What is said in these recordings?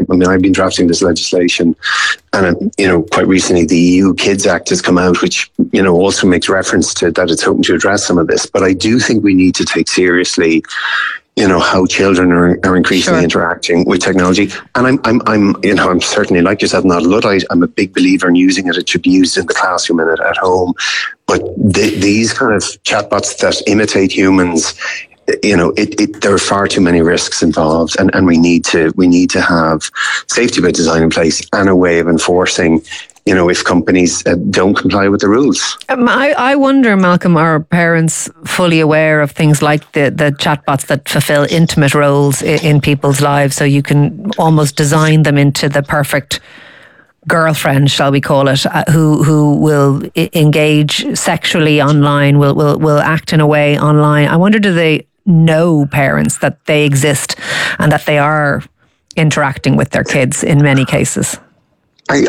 I've been drafting this legislation, and quite recently the EU Kids Act has come out, which also makes reference to that it's hoping to address some of this. But I do think we need to take seriously how children are increasingly interacting with technology. And I'm certainly, like yourself, not a Luddite. I'm a big believer in using it. It should be used in the classroom and at home. But these kind of chatbots that imitate humans, there are far too many risks involved, and we need to have safety by design in place and a way of enforcing if companies don't comply with the rules. I wonder, Malcolm, are parents fully aware of things like the chatbots that fulfill intimate roles in people's lives, so you can almost design them into the perfect girlfriend, shall we call it, who will engage sexually online, will act in a way online. I wonder, do they know, parents, that they exist and that they are interacting with their kids in many cases? I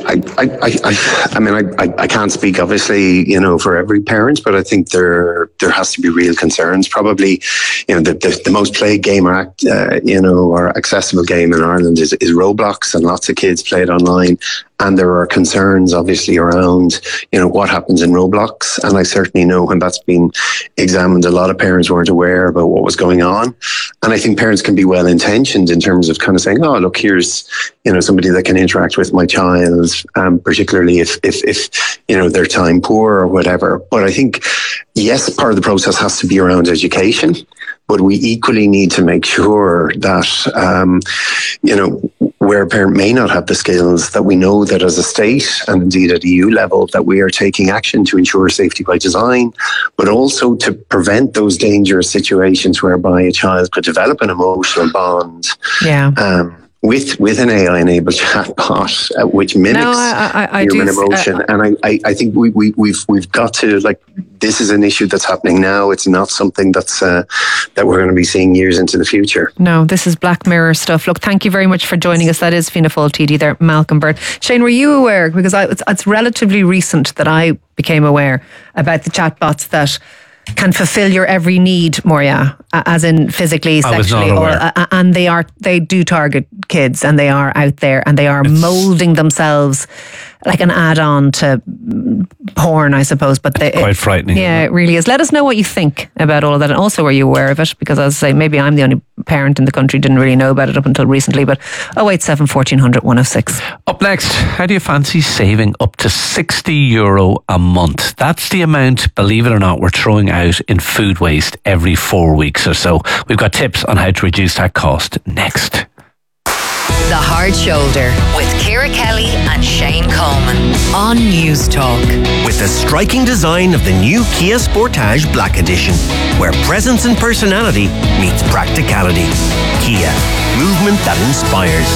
can't speak obviously, for every parent, but I think there has to be real concerns. Probably, the most played game or accessible game in Ireland is Roblox, and lots of kids play it online. And there are concerns, obviously, around, what happens in Roblox. And I certainly know when that's been examined, a lot of parents weren't aware about what was going on. And I think parents can be well-intentioned in terms of kind of saying, oh, look, here's, somebody that can interact with my child, particularly if they're time poor or whatever. But I think, yes, part of the process has to be around education. But we equally need to make sure that, where a parent may not have the skills, that we know that as a state and indeed at EU level, that we are taking action to ensure safety by design, but also to prevent those dangerous situations whereby a child could develop an emotional bond. Yeah. With an AI-enabled chatbot, which mimics human emotion, and I think we've got to, this is an issue that's happening now. It's not something that's that we're going to be seeing years into the future. No, this is Black Mirror stuff. Look, thank you very much for joining us. That is Fianna Fáil TD there, Malcolm Byrne. Shane, were you aware? Because it's relatively recent that I became aware about the chatbots that can fulfill your every need, Moria, as in physically, sexually, and they do target kids, and they are out there, and they are moulding themselves like an add-on to porn, I suppose. But quite frightening. Yeah, it really is. Let us know what you think about all of that, and also were you aware of it? Because as I say, maybe I'm the only parent in the country didn't really know about it up until recently. But 087 1400 106. Up next, how do you fancy saving up to €60 a month? That's the amount, believe it or not, we're throwing out in food waste every 4 weeks or so. We've got tips on how to reduce that cost next. The Hard Shoulder with Ciara Kelly and Shane Coleman on News Talk. With the striking design of the new Kia Sportage Black Edition, where presence and personality meets practicality. Kia, movement that inspires.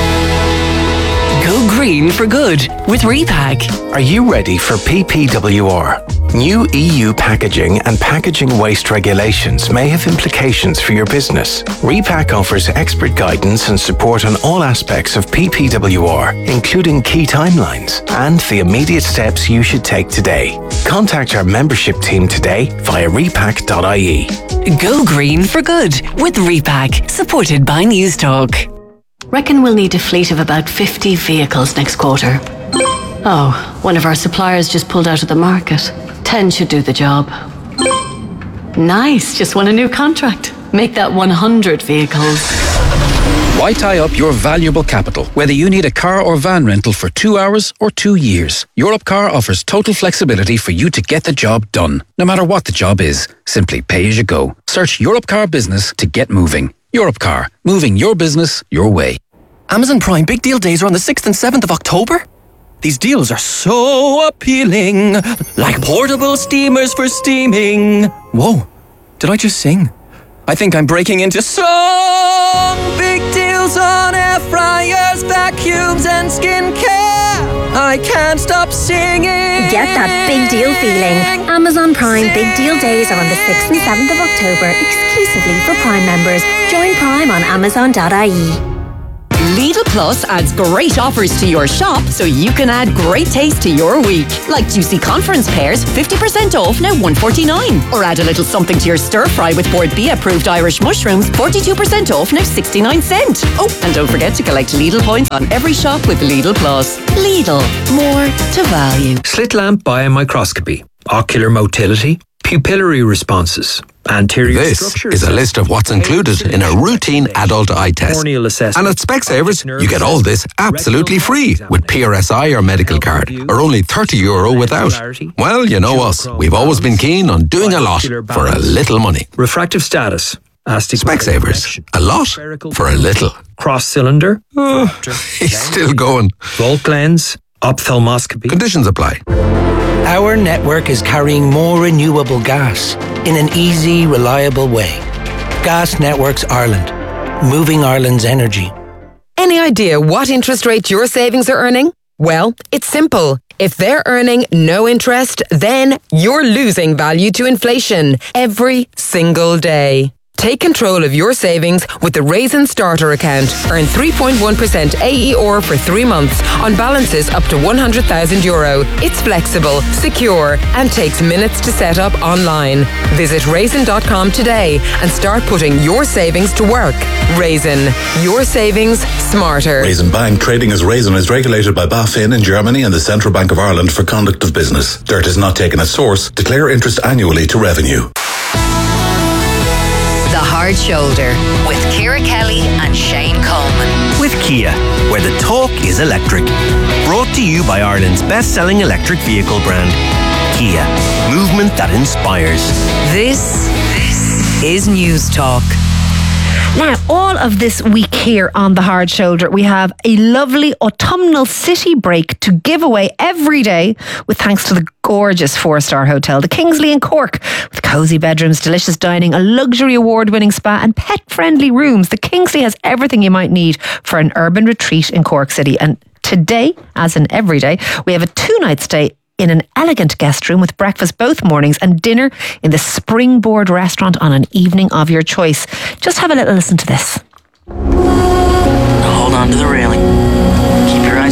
Go green for good with Repack. Are you ready for PPWR? New EU packaging and packaging waste regulations may have implications for your business. Repack offers expert guidance and support on all aspects of PPWR, including key timelines and the immediate steps you should take today. Contact our membership team today via repack.ie. Go green for good with Repack, supported by News Talk. Reckon we'll need a fleet of about 50 vehicles next quarter. Oh, one of our suppliers just pulled out of the market. 10 should do the job. Nice, just won a new contract. Make that 100 vehicles. Why tie up your valuable capital, whether you need a car or van rental for 2 hours or 2 years? Europcar offers total flexibility for you to get the job done. No matter what the job is, simply pay as you go. Search Europcar Business to get moving. Europcar, moving your business your way. Amazon Prime Big Deal Days are on the 6th and 7th of October. These deals are so appealing, like portable steamers for steaming. Whoa, did I just sing? I think I'm breaking into song. Big deals on air fryers, vacuums and skincare. I can't stop singing. Get that big deal feeling. Amazon Prime Big Deal Days are on the 6th and 7th of October, exclusively for Prime members. Join Prime on Amazon.ie. Lidl Plus adds great offers to your shop so you can add great taste to your week. Like juicy conference pears, 50% off, now $1.49. Or add a little something to your stir fry with Board B approved Irish mushrooms, 42% off, now 69 cents. Oh, and don't forget to collect Lidl points on every shop with Lidl Plus. Lidl, more to value. Slit lamp biomicroscopy, ocular motility, pupillary responses, anterior This is a list of what's included in a routine adult eye test. corneal assessment. And at Specsavers, you get all this absolutely free with PRSI or medical card, or only €30 without. Well, you know us. We've always been keen on doing a lot for a little money. Refractive status. Specsavers. A lot for a little. Cross cylinder. He's still going. Volt lens. Ophthalmoscopy. Conditions apply. Our network is carrying more renewable gas in an easy, reliable way. Gas Networks Ireland. Moving Ireland's energy. Any idea what interest rate your savings are earning? Well, it's simple. If they're earning no interest, then you're losing value to inflation every single day. Take control of your savings with the Raisin Starter account. Earn 3.1% AER for 3 months on balances up to €100,000. It's flexible, secure, and takes minutes to set up online. Visit raisin.com today and start putting your savings to work. Raisin, your savings smarter. Raisin Bank, trading as Raisin, is regulated by BaFin in Germany and the Central Bank of Ireland for conduct of business. Dirt is not taken as source. Declare interest annually to revenue. The Hard Shoulder with Ciara Kelly and Shane Coleman. With Kia, where the talk is electric. Brought to you by Ireland's best-selling electric vehicle brand, Kia. Movement that inspires. This is News Talk. Now, all of this week here on The Hard Shoulder, we have a lovely autumnal city break to give away every day with thanks to the gorgeous 4-star hotel, the Kingsley in Cork, with cosy bedrooms, delicious dining, a luxury award-winning spa and pet-friendly rooms. The Kingsley has everything you might need for an urban retreat in Cork City. And today, as in every day, we have a 2-night stay in an elegant guest room with breakfast both mornings and dinner in the Springboard restaurant on an evening of your choice. Just have a little listen to this. Now hold on to the railing. Keep your eyes